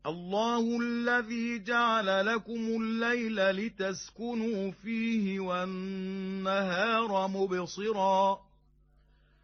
الله الذي جعل لكم الليل لتسكنوا فيه والنهار مبصرا